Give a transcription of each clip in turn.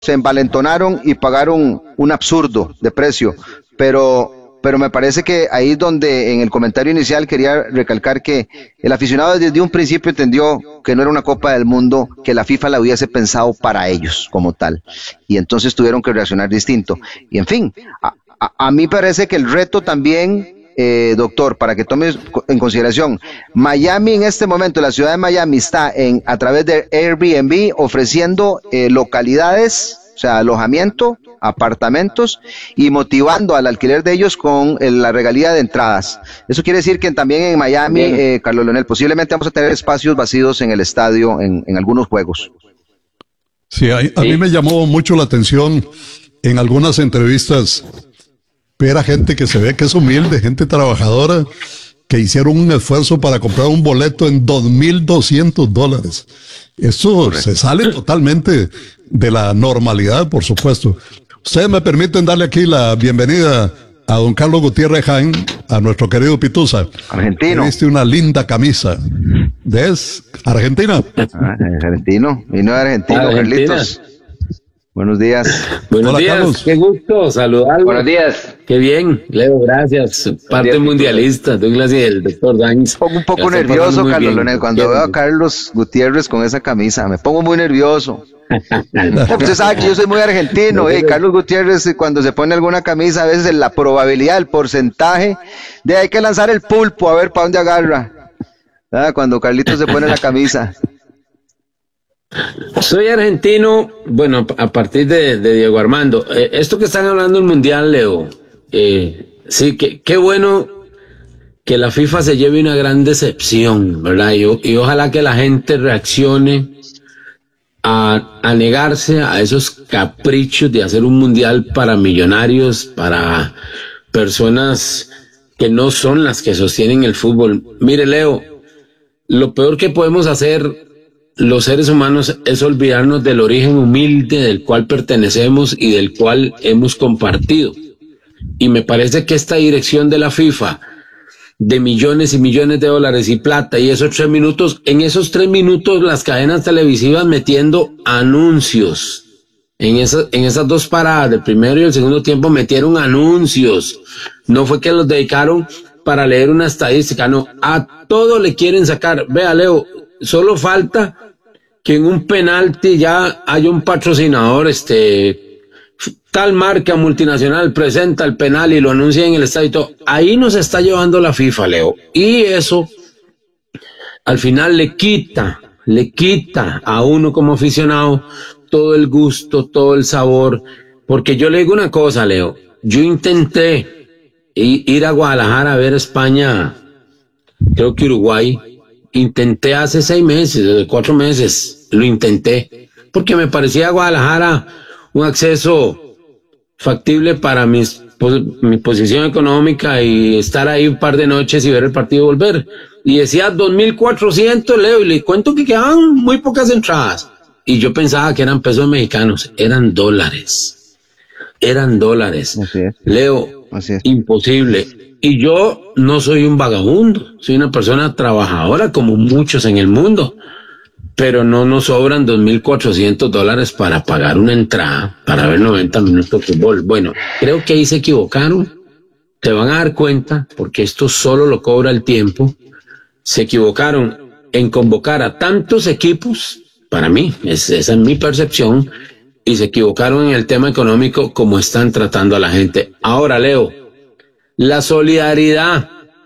se envalentonaron y pagaron un absurdo de precio, pero me parece que ahí es donde en el comentario inicial quería recalcar que el aficionado desde un principio entendió que no era una Copa del Mundo, que la FIFA la hubiese pensado para ellos como tal, y entonces tuvieron que reaccionar distinto. Y en fin, a mí parece que el reto también, doctor, para que tomes en consideración, Miami en este momento, la ciudad de Miami está a través de Airbnb ofreciendo localidades, o sea, alojamiento, apartamentos y motivando al alquiler de ellos con la regalía de entradas. Eso quiere decir que también en Miami, Carlos Leonel, posiblemente vamos a tener espacios vacíos en el estadio en algunos juegos. Sí, a mí me llamó mucho la atención en algunas entrevistas ver a gente que se ve que es humilde, gente trabajadora, que hicieron un esfuerzo para comprar un boleto en $2,200. Eso se sale totalmente de la normalidad, por supuesto. Ustedes me permiten darle aquí la bienvenida a don Carlos Gutiérrez Jaén, a nuestro querido Pituza. Argentino. Viste una linda camisa. ¿Ves? Argentina. Argentino. Vino de Argentina, Carlitos. Buenos días. Buenos días, Carlos. Qué gusto saludarlo. Buenos días. Qué bien, Leo, gracias. Parte mundialista, Douglas y el doctor Dainz. Pongo un poco nervioso, Carlos Leonel, cuando veo a Carlos Gutiérrez con esa camisa. Me pongo muy nervioso. Usted sabe que yo soy muy argentino, Carlos Gutiérrez cuando se pone alguna camisa, a veces la probabilidad, el porcentaje de hay que lanzar el pulpo a ver para dónde agarra. Cuando Carlitos se pone la camisa. Soy argentino, bueno, a partir de Diego Armando. Esto que están hablando del Mundial, Leo, sí, qué bueno que la FIFA se lleve una gran decepción, ¿verdad? Y ojalá que la gente reaccione a negarse a esos caprichos de hacer un Mundial para millonarios, para personas que no son las que sostienen el fútbol. Mire, Leo, lo peor que podemos hacer los seres humanos es olvidarnos del origen humilde del cual pertenecemos y del cual hemos compartido. Y me parece que esta dirección de la FIFA, de millones y millones de dólares y plata, y esos 3 minutos, en esos 3 minutos las cadenas televisivas metiendo anuncios. En esas 2 paradas, del primero y el segundo tiempo, metieron anuncios. No fue que los dedicaron para leer una estadística, no, a todo le quieren sacar. Vea, Leo, solo falta que en un penalti ya haya un patrocinador, tal marca multinacional presenta el penal y lo anuncia en el estadio y todo. Ahí nos está llevando la FIFA, Leo. Y eso, al final le quita a uno como aficionado todo el gusto, todo el sabor. Porque yo le digo una cosa, Leo. Yo intenté ir a Guadalajara a ver España, creo que Uruguay. Intenté hace 6 meses, 4 meses, lo intenté, porque me parecía Guadalajara un acceso factible para mi posición económica y estar ahí un par de noches y ver el partido y volver. Y decía 2,400, Leo, y le cuento que quedaban muy pocas entradas. Y yo pensaba que eran pesos mexicanos, eran dólares. Así es. Leo, así es. Imposible. Y yo no soy un vagabundo, soy una persona trabajadora como muchos en el mundo, pero no nos sobran $2,400 para pagar una entrada para ver 90 minutos de fútbol. Bueno, creo que ahí se equivocaron, te van a dar cuenta, porque esto solo lo cobra el tiempo. Se equivocaron en convocar a tantos equipos, para mí, esa es mi percepción, y se equivocaron en el tema económico como están tratando a la gente. Ahora, Leo, la solidaridad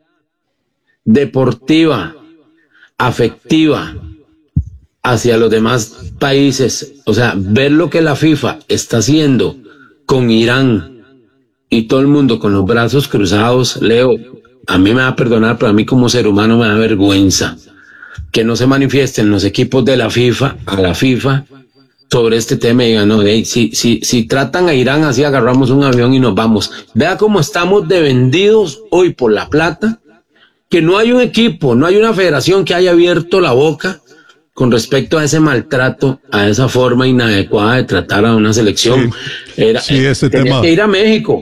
deportiva, afectiva hacia los demás países, o sea, ver lo que la FIFA está haciendo con Irán y todo el mundo con los brazos cruzados, Leo, a mí me va a perdonar, pero a mí como ser humano me da vergüenza que no se manifiesten los equipos de la FIFA, a la FIFA, sobre este tema y digan, no, si tratan a Irán así, agarramos un avión y nos vamos. Vea cómo estamos de vendidos hoy por la plata, que no hay un equipo, no hay una federación que haya abierto la boca con respecto a ese maltrato, a esa forma inadecuada de tratar a una selección. Tenía que ir a México.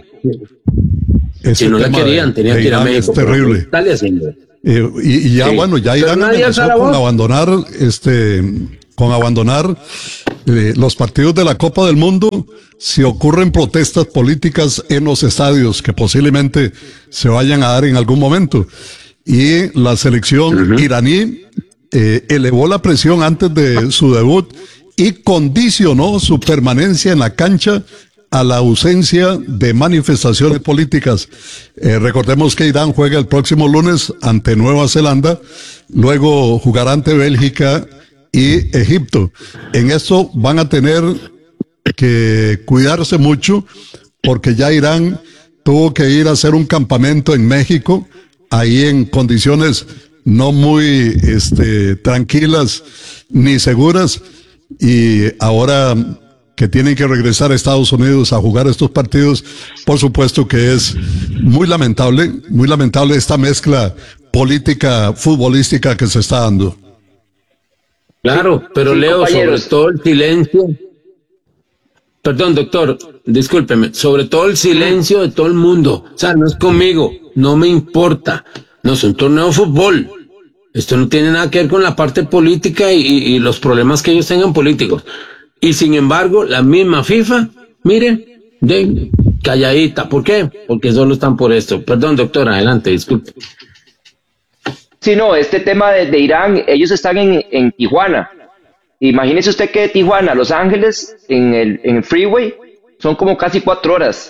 Si no la querían, tenía que ir a México. Es terrible. Dale haciendo. Ya Irán amenazó con abandonar los partidos de la Copa del Mundo, si ocurren protestas políticas en los estadios que posiblemente se vayan a dar en algún momento. Y la selección iraní elevó la presión antes de su debut y condicionó su permanencia en la cancha a la ausencia de manifestaciones políticas. Recordemos que Irán juega el próximo lunes ante Nueva Zelanda, luego jugará ante Bélgica y Egipto. En esto van a tener que cuidarse mucho porque ya Irán tuvo que ir a hacer un campamento en México, ahí en condiciones no muy tranquilas ni seguras, y ahora que tienen que regresar a Estados Unidos a jugar estos partidos, por supuesto que es muy lamentable esta mezcla política futbolística que se está dando. Claro, pero sí, Leo, compañeros, sobre todo el silencio. Perdón, doctor, discúlpeme, sobre todo el silencio de todo el mundo. O sea, no es conmigo, no me importa. No es un torneo de fútbol. Esto no tiene nada que ver con la parte política y los problemas que ellos tengan políticos. Y sin embargo, la misma FIFA, miren, calladita. ¿Por qué? Porque solo están por esto. Perdón, doctor, adelante, disculpe. Sí, no, este tema de Irán, ellos están en Tijuana. Imagínese usted que de Tijuana a Los Ángeles, en el freeway, son como casi 4 horas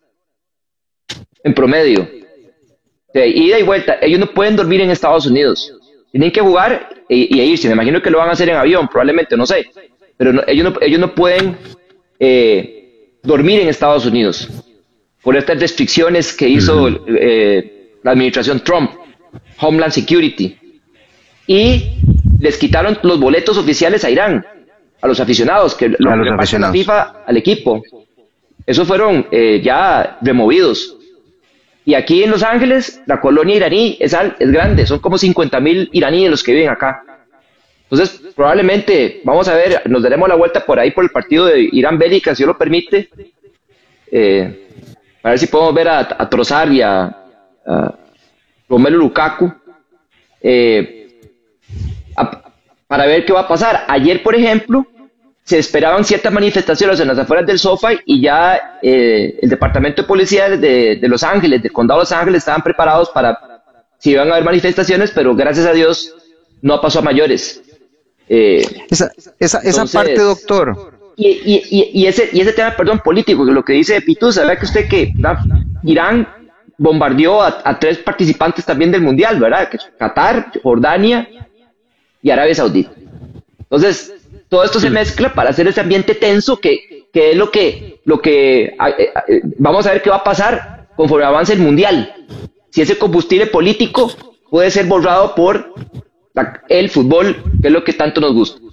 en promedio. De ida y vuelta. Ellos no pueden dormir en Estados Unidos. Tienen que jugar y irse. Me imagino que lo van a hacer en avión, probablemente, no sé. Pero ellos no pueden dormir en Estados Unidos por estas restricciones que hizo la administración Trump, Homeland Security. Y les quitaron los boletos oficiales a Irán, a los aficionados, que lo que pasa la FIFA al equipo. Esos fueron ya removidos. Y aquí en Los Ángeles, la colonia iraní es grande, son como 50,000 iraníes los que viven acá. Entonces, probablemente, vamos a ver, nos daremos la vuelta por ahí por el partido de Irán-Bélgica, si Dios lo permite, a ver si podemos ver a Trossard y a Romelu Lukaku, para ver qué va a pasar. Ayer, por ejemplo, se esperaban ciertas manifestaciones en las afueras del SoFi y ya el Departamento de Policía de Los Ángeles, del Condado de Los Ángeles, estaban preparados para si iban a haber manifestaciones, pero gracias a Dios no pasó a mayores. Esa entonces, parte, doctor. Y ese tema, perdón, político, lo que dice Pitu, ¿sabe que usted que Irán bombardeó a 3 participantes también del Mundial, ¿verdad? Qatar, Jordania y Arabia Saudita. Entonces, todo esto se mezcla para hacer ese ambiente tenso que es lo que vamos a ver qué va a pasar conforme avance el Mundial. Si ese combustible político puede ser borrado por el fútbol, que es lo que tanto nos gusta.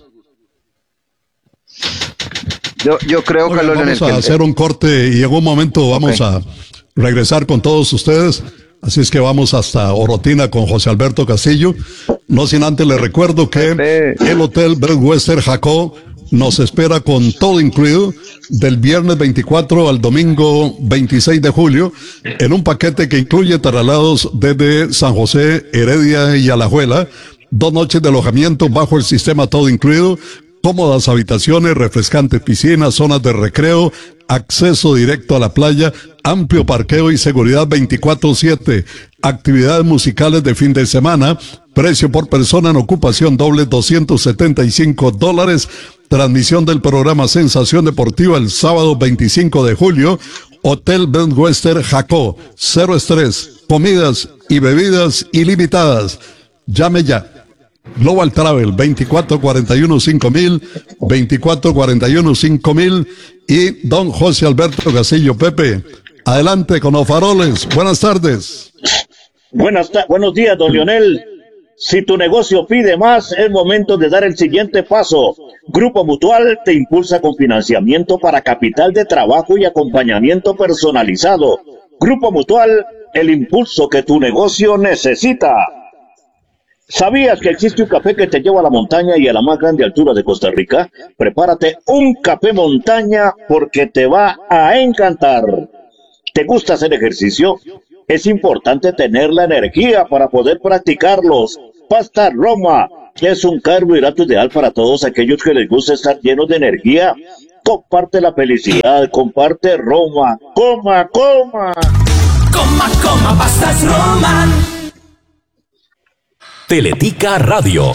Yo creo que vamos a hacer un corte y en un momento vamos a regresar con todos ustedes. Así es que vamos hasta Orotina con José Alberto Castillo. No sin antes les recuerdo que el Hotel Best Western Jacó nos espera con todo incluido del viernes 24 al domingo 26 de julio en un paquete que incluye traslados desde San José, Heredia y Alajuela, 2 noches de alojamiento bajo el sistema todo incluido, cómodas habitaciones, refrescantes piscinas, zonas de recreo, acceso directo a la playa, amplio parqueo y seguridad 24/7, actividades musicales de fin de semana, precio por persona en ocupación doble $275, transmisión del programa Sensación Deportiva el sábado 25 de julio, Hotel Best Western Jacó, 0 estrés, comidas y bebidas ilimitadas. Llame ya. Global Travel 2441-5000, 2441-5000 y don José Alberto Castillo. Pepe, adelante con los faroles. Buenas tardes. Buenos días, don Lionel. Si tu negocio pide más, es momento de dar el siguiente paso. Grupo Mutual te impulsa con financiamiento para capital de trabajo y acompañamiento personalizado. Grupo Mutual, el impulso que tu negocio necesita. ¿Sabías que existe un café que te lleva a la montaña y a la más grande altura de Costa Rica? Prepárate un café montaña porque te va a encantar. ¿Te gusta hacer ejercicio? Es importante tener la energía para poder practicarlos. Pasta Roma, es un carbohidrato ideal para todos aquellos que les gusta estar llenos de energía. Comparte la felicidad, comparte Roma. Coma, coma. Coma, coma, pastas Roma. Teletica Radio.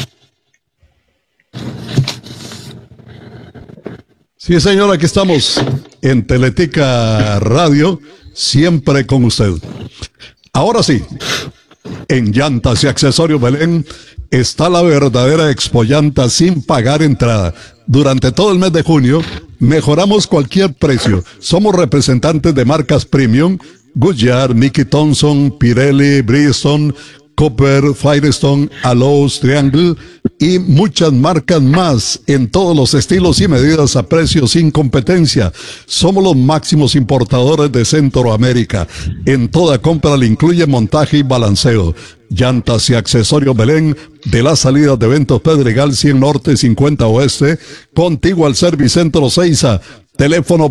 Sí, señor, aquí estamos en Teletica Radio, siempre con usted. Ahora sí, en Llantas y Accesorios Belén está la verdadera Expo Llanta sin pagar entrada. Durante todo el mes de junio mejoramos cualquier precio. Somos representantes de marcas premium: Goodyear, Mickey Thompson, Pirelli, Bridgestone, Cooper, Firestone, Allows, Triangle y muchas marcas más en todos los estilos y medidas a precios sin competencia. Somos los máximos importadores de Centroamérica. En toda compra le incluye montaje y balanceo. Llantas y Accesorios Belén, de la salida de Eventos Pedregal 100 Norte 50 Oeste, contiguo al Servicentro Seiza. Teléfono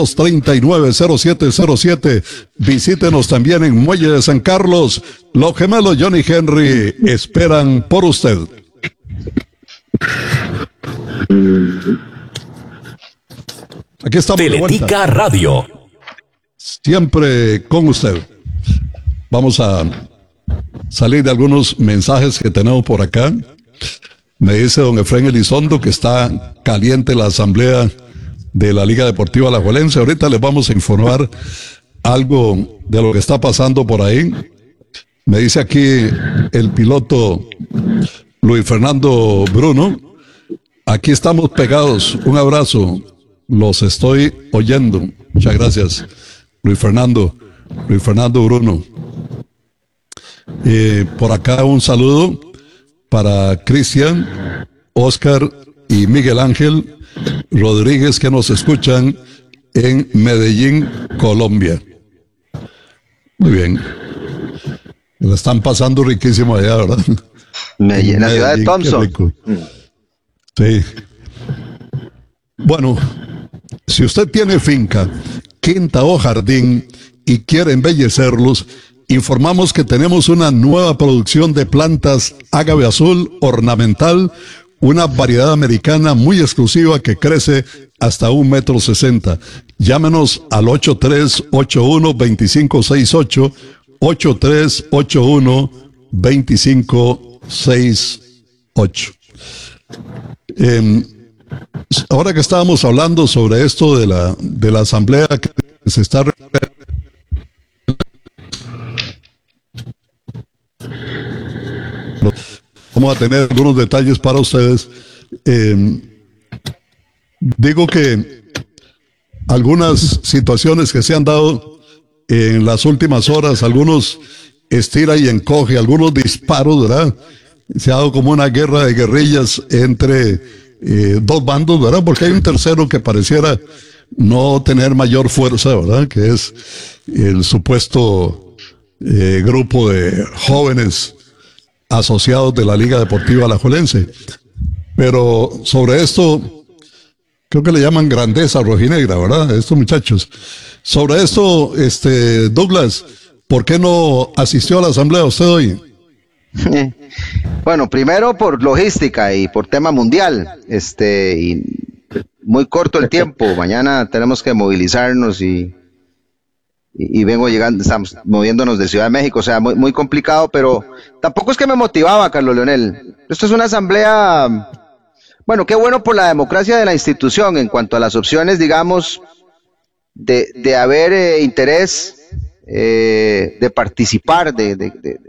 2239-0707. Visítenos también en Muelle de San Carlos. Los gemelos Johnny Henry esperan por usted. Aquí estamos. Teletica Radio. Siempre con usted. Vamos a salir de algunos mensajes que tenemos por acá. Me dice don Efraín Elizondo que está caliente la asamblea de la Liga Deportiva Alajuelense. Ahorita les vamos a informar algo de lo que está pasando por ahí. Me dice aquí el piloto Luis Fernando Bruno: aquí estamos pegados, un abrazo, los estoy oyendo. Muchas gracias, Luis Fernando Bruno. Por acá un saludo para Cristian, Oscar y Miguel Ángel Rodríguez, que nos escuchan en Medellín, Colombia. Muy bien. Lo están pasando riquísimo allá, ¿verdad? En la ciudad de Thompson. Sí. Bueno, si usted tiene finca, quinta o jardín y quiere embellecerlos, informamos que tenemos una nueva producción de plantas ágave azul ornamental, una variedad americana muy exclusiva que crece hasta 1,60 m. Llámenos al 8381-2568, 8381-2568. Ahora que estábamos hablando sobre esto de la asamblea que se está... Vamos a tener algunos detalles para ustedes. Digo que algunas situaciones que se han dado en las últimas horas, algunos estira y encoge, algunos disparos, ¿verdad? Se ha dado como una guerra de guerrillas entre dos bandos, ¿verdad? Porque hay un tercero que pareciera no tener mayor fuerza, ¿verdad? Que es el supuesto grupo de jóvenes asociados de la Liga Deportiva Alajuelense. Pero sobre esto, creo que le llaman grandeza rojinegra, ¿verdad? Estos muchachos. Sobre esto, Douglas, ¿por qué no asistió a la asamblea usted hoy? Bueno, primero por logística y por tema mundial, y muy corto el tiempo. Mañana tenemos que movilizarnos y vengo llegando, estamos moviéndonos de Ciudad de México, o sea, muy, muy complicado, pero tampoco es que me motivaba, Carlos Leonel. Esto es una asamblea, bueno, qué bueno por la democracia de la institución en cuanto a las opciones, digamos, de haber interés, de participar, de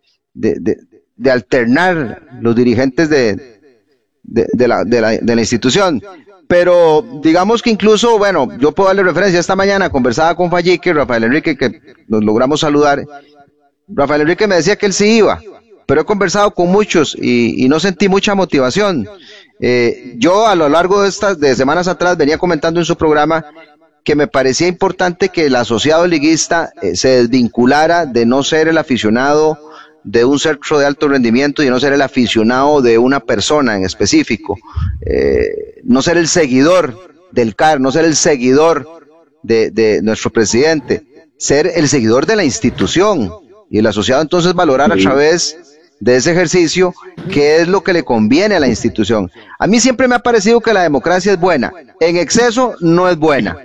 alternar los dirigentes de la institución. Pero digamos que incluso, bueno, yo puedo darle referencia. Esta mañana conversaba con Fallique, Rafael Enrique, que nos logramos saludar. Rafael Enrique me decía que él sí iba, pero he conversado con muchos y no sentí mucha motivación. Yo a lo largo de semanas atrás venía comentando en su programa que me parecía importante que el asociado liguista se desvinculara de no ser el aficionado de un centro de alto rendimiento y no ser el aficionado de una persona en específico, no ser el seguidor del CAR, no ser el seguidor de nuestro presidente, ser el seguidor de la institución, y el asociado entonces valorar a través de ese ejercicio, qué es lo que le conviene a la institución. A mí siempre me ha parecido que la democracia es buena, en exceso no es buena.